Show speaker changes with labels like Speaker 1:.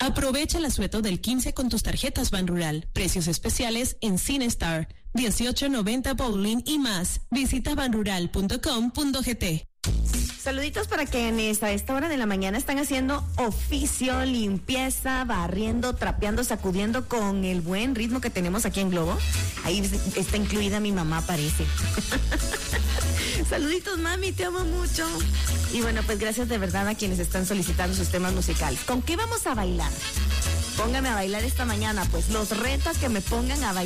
Speaker 1: Aprovecha el asueto del 15 con tus tarjetas Banrural. Precios especiales en CineStar, 1890 Bowling y más. Visita banrural.com.gt.
Speaker 2: Saluditos para quienes a esta hora de la mañana están haciendo oficio, limpieza, barriendo, trapeando, sacudiendo con el buen ritmo que tenemos aquí en Globo. Ahí está incluida mi mamá, parece. Saluditos, mami, te amo mucho. Y bueno, pues gracias de verdad a quienes están solicitando sus temas musicales. ¿Con qué vamos a bailar? Póngame a bailar esta mañana, pues los reto a que me pongan a bailar.